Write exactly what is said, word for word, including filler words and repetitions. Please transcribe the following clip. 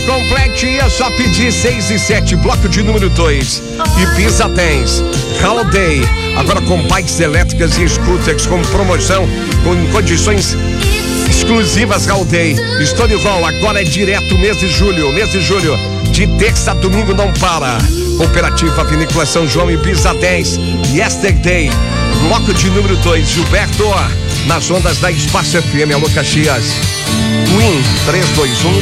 complete e é só pedir seis e sete, bloco de número dois. Ibiza Dance, Holiday, agora com bikes elétricas e scooters com promoção, com condições exclusivas. Holiday, Stone Hall, agora é direto mês de julho, mês de julho, de terça a domingo não para. Cooperativa Vinícola São João, Ibiza Dance, Yesterday, bloco de número dois, Gilberto, nas ondas da Espaço F M, Alô Caxias. Win três dois um